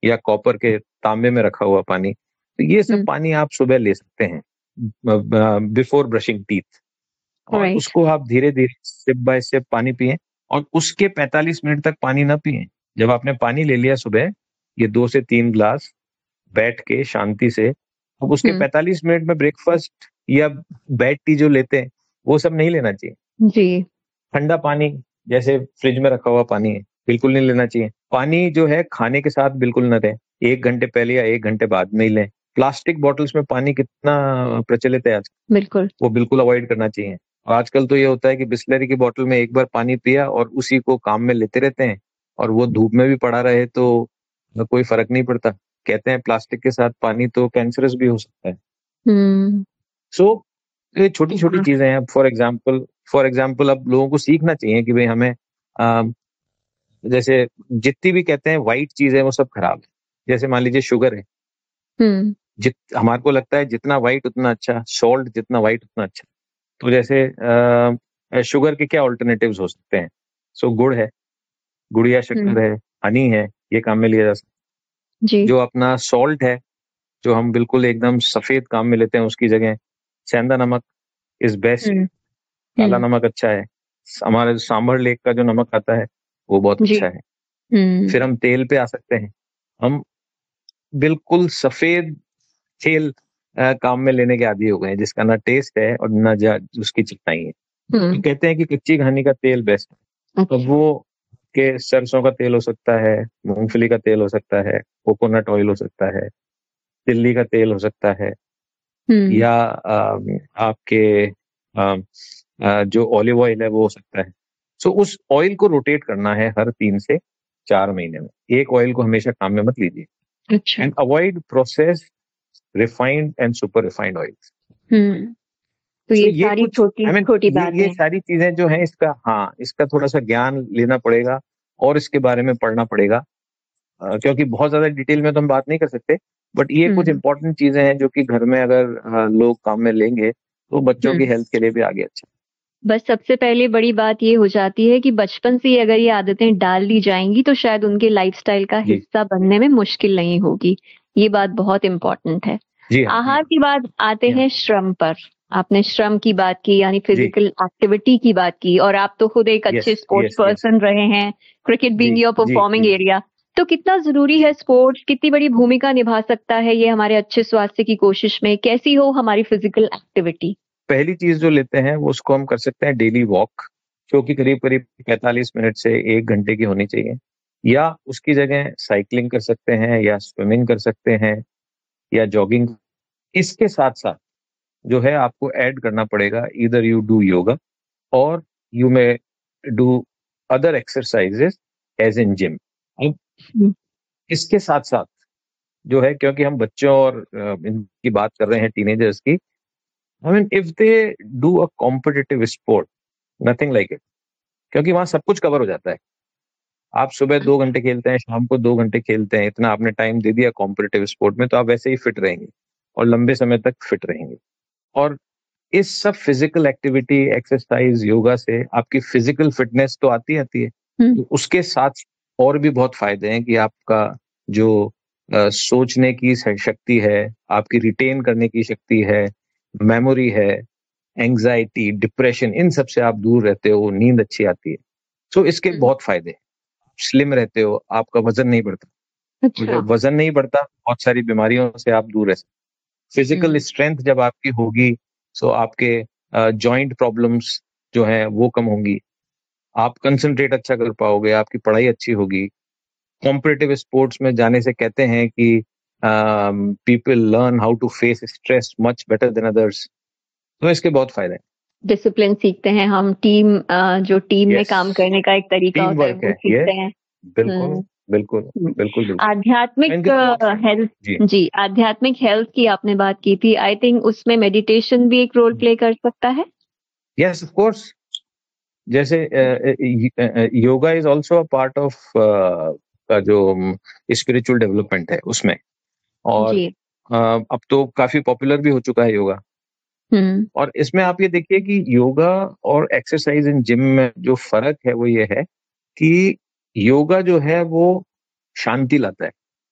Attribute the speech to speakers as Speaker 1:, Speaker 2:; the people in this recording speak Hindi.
Speaker 1: या कॉपर के तांबे में रखा हुआ पानी, तो ये सब पानी आप सुबह ले सकते हैं बिफोर ब्रशिंग टीथ, और
Speaker 2: राइट।
Speaker 1: उसको आप धीरे धीरे स्टेप बाय स्टेप पानी पिए, और उसके 45 मिनट तक पानी ना पिए। जब आपने पानी ले लिया सुबह, ये 2 से 3 ग्लास बैठ के शांति से, अब उसके 45 मिनट में ब्रेकफास्ट या बेड टी जो लेते हैं वो सब नहीं लेना चाहिए।
Speaker 2: जी।
Speaker 1: ठंडा पानी जैसे फ्रिज में रखा हुआ पानी है बिल्कुल नहीं लेना चाहिए। पानी जो है खाने के साथ बिल्कुल न दें, 1 घंटे पहले या 1 घंटे बाद में ही लें। प्लास्टिक बॉटल्स में पानी कितना प्रचलित है आज,
Speaker 2: बिल्कुल।
Speaker 1: वो बिल्कुल अवॉइड करना चाहिए। और आजकल तो ये होता है कि बिस्लरी की बॉटल में एक बार पानी पिया और उसी को काम में लेते रहते हैं, और वो धूप में भी पड़ा रहे तो कोई फर्क नहीं पड़ता। कहते हैं प्लास्टिक के साथ पानी तो कैंसरस भी हो सकता है। सो ये छोटी छोटी चीजें हैं। फॉर एग्जाम्पल अब लोगों को सीखना चाहिए कि भाई हमें जैसे जितनी भी कहते हैं व्हाइट चीज है वो सब खराब है। जैसे मान लीजिए शुगर है, हमारे को लगता है जितना व्हाइट उतना अच्छा, सॉल्ट जितना व्हाइट उतना अच्छा। तो जैसे शुगर के क्या ऑल्टरनेटिव्स हो सकते हैं? सो गुड़ है, गुड़िया शक्कर है, हनी है, ये काम में लिया जा सकता है।
Speaker 2: जी।
Speaker 1: जो अपना सॉल्ट है, जो हम बिल्कुल एकदम सफेद काम में लेते हैं, उसकी जगह सेंधा नमक इज बेस्ट। काला नमक अच्छा है। हमारे सांभर लेक का जो नमक आता है वो बहुत अच्छा है। फिर हम तेल पे आ सकते हैं। हम बिल्कुल सफेद तेल काम में लेने के आदी हो गए हैं, जिसका ना टेस्ट है और ना उसकी चिकनाई है। तो कहते हैं कि कच्ची घानी का तेल बेस्ट है। तो वो के सरसों का तेल हो सकता है, मूंगफली का तेल हो सकता है, कोकोनट ऑयल हो सकता है, तिल्ली का तेल हो सकता है, या आपके जो ऑलिव ऑयल है वो हो सकता है। सो उस ऑयल को रोटेट करना है हर 3 से 4 महीने में। एक ऑयल को हमेशा काम में मत लीजिए।
Speaker 2: अच्छा।
Speaker 1: And avoid processed, refined and super refined oils.
Speaker 2: तो ये सारी छोटी बातें,
Speaker 1: ये सारी चीजें जो है, इसका थोड़ा सा ज्ञान लेना पड़ेगा और इसके बारे में पढ़ना पड़ेगा, क्योंकि बहुत ज्यादा डिटेल में तो हम बात नहीं कर सकते। बट ये कुछ इंपॉर्टेंट चीजें हैं जो कि घर में अगर लोग काम में लेंगे तो बच्चों की हेल्थ के लिए भी आगे अच्छा।
Speaker 2: बस सबसे पहले बड़ी बात ये हो जाती है कि बचपन से ही अगर ये आदतें डाल ली जाएंगी तो शायद उनके लाइफस्टाइल का हिस्सा बनने में मुश्किल नहीं होगी। ये बात बहुत इम्पोर्टेंट है। आहार की बात आते हैं श्रम पर। आपने श्रम की बात की, यानी फिजिकल एक्टिविटी की बात की, और आप तो खुद एक अच्छे स्पोर्ट्स पर्सन रहे हैं, cricket being your performing area. तो कितना जरूरी है स्पोर्ट्स, कितनी बड़ी भूमिका निभा सकता है ये हमारे अच्छे स्वास्थ्य की कोशिश में? कैसी हो हमारी फिजिकल एक्टिविटी?
Speaker 1: पहली चीज जो लेते हैं वो उसको हम कर सकते हैं डेली वॉक, जो कि करीब करीब 45 मिनट से 1 घंटे की होनी चाहिए। या उसकी जगह साइकिलिंग कर सकते हैं, या स्विमिंग कर सकते हैं, या जॉगिंग। इसके साथ साथ जो है आपको ऐड करना पड़ेगा, ईदर यू डू योगा और you may do other exercises as in gym. इसके साथ साथ जो है, क्योंकि हम बच्चों और इनकी बात कर रहे हैं, टीनेजर्स की, I mean, if they do a competitive sport, nothing like it, क्योंकि वहां सब कुछ कवर हो जाता है। आप सुबह 2 घंटे खेलते हैं, शाम को 2 घंटे खेलते हैं, इतना आपने टाइम दे दिया कॉम्पिटिटिव स्पोर्ट में, तो आप वैसे ही फिट रहेंगे और लंबे समय तक फिट रहेंगे। और इस सब फिजिकल एक्टिविटी, एक्सरसाइज, योगा से आपकी फिजिकल फिटनेस तो आती है, तो उसके साथ और भी बहुत फायदे हैं कि आपका जो सोचने की शक्ति है, आपकी रिटेन करने की शक्ति है, मेमोरी है, एंजाइटी, डिप्रेशन, इन सब से आप दूर रहते हो, नींद अच्छी आती है। सो इसके बहुत फायदे हैं। स्लिम रहते हो, आपका वजन नहीं बढ़ता। जब वजन नहीं बढ़ता, बहुत सारी बीमारियों से आप दूर रह सकते। फिजिकल स्ट्रेंथ जब आपकी होगी, सो आपके जॉइंट प्रॉब्लम्स जो हैं वो कम होंगी, आप कंसंट्रेट अच्छा कर पाओगे, आपकी पढ़ाई अच्छी होगी। कॉम्पिटिटिव स्पोर्ट्स में जाने से कहते हैं कि people learn how to face stress much better than others. तो इसके बहुत फायदे हैं।
Speaker 2: डिसिप्लिन सीखते हैं हम, जो टीम में काम करने का एक तरीका होता है वो सीखते हैं।
Speaker 1: बिल्कुल।
Speaker 2: आध्यात्मिक हेल्थ, आध्यात्मिक हेल्थ की आपने बात की थी। आई थिंक उसमें मेडिटेशन भी एक रोल प्ले कर सकता है।
Speaker 1: Yes, of course. जैसे yoga is also a part of का जो स्पिरिचुअल डेवलपमेंट है उसमें, और अब तो काफी पॉपुलर भी हो चुका है योगा। और इसमें आप ये देखिए कि योगा और एक्सरसाइज इन जिम में जो फर्क है वो ये है कि योगा जो है वो शांति लाता है,